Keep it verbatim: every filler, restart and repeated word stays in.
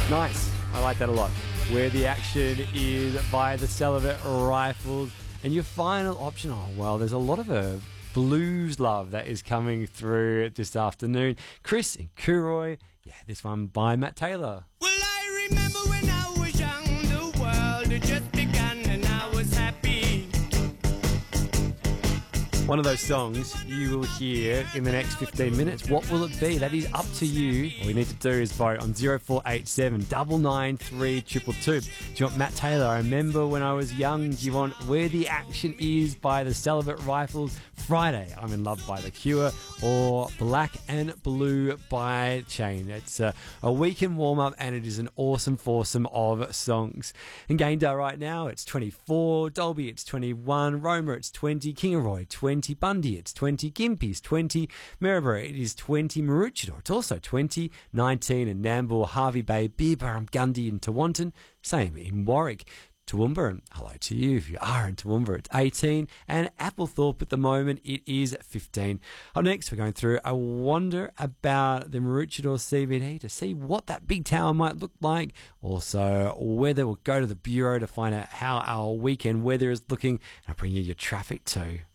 Nice. I like that a lot. Where the action is by the Celibate Rifles. And your final option, oh, well, there's a lot of a blues love that is coming through this afternoon. Chris and Kuroi. Yeah, this one by Matt Taylor. Well, I remember when I was young, the world had just begun and I was happy. One of those songs you will hear in the next fifteen minutes. What will it be? That is up to you. All you need to do is vote on zero four eight seven, nine nine three, two two two. Do you want Matt Taylor, I Remember When I Was Young? Do you want Where the Action Is by the Celibate Rifles? Friday, I'm in Love by The Cure, or Black and Blue by Chain. It's a, a weekend warm-up and it is an awesome foursome of songs. In Gayndah right now, it's twenty-four, Dolby it's twenty-one, Roma it's twenty, Kingaroy twenty, Bundy it's twenty, Gympie's twenty, Maryborough it is twenty, Maroochydore it's also twenty, nineteen in Nambour, Harvey Bay, Beerburrum, Gundy and Tewantin, same in Warwick. Toowoomba, and hello to you if you are in Toowoomba, it's eighteen, and Applethorpe at the moment it is fifteen. Up next we're going through a wander about the Maroochydore C B D to see what that big tower might look like, also whether we'll go to the Bureau to find out how our weekend weather is looking, and I'll bring you your traffic too.